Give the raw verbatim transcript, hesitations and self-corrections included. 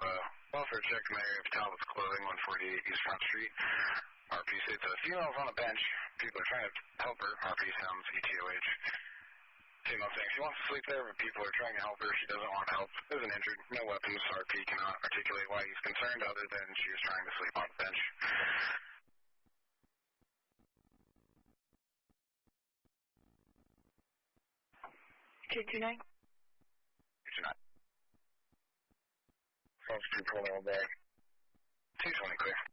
uh, welfare check in the area of Talbot's Clothing, one forty-eight East Front Street. R P states a female's on a bench. People are trying to help her. R P sounds E T O H. Female saying she wants to sleep there, but people are trying to help her. She doesn't want help. Isn't injured. No weapons. R P cannot articulate why he's concerned other than she is trying to sleep on the bench. two two nine. two two nine. Phone's two twenty all day. two twenty clear.